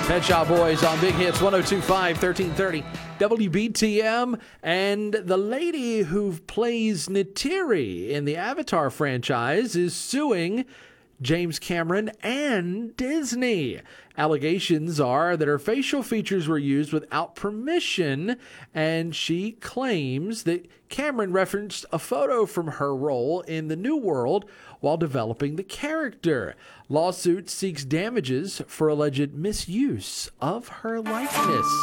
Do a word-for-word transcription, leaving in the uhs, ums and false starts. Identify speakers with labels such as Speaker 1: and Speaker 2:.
Speaker 1: Pet Shop Boys on Big Hits one oh two point five, thirteen thirty W B T M. And the lady who plays Neytiri in the Avatar franchise is suing James Cameron and Disney. Allegations are that her facial features were used without permission, and she claims that Cameron referenced a photo from her role in The New World while developing the character. Lawsuit seeks damages for alleged misuse of her likeness.